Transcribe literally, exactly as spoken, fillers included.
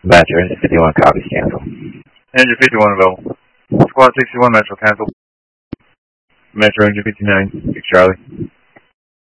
Metro Engine fifty-one, copies, cancel. Engine fifty-one available. Squad sixty-one, Metro, cancel. Metro Engine fifty-nine, six Charlie.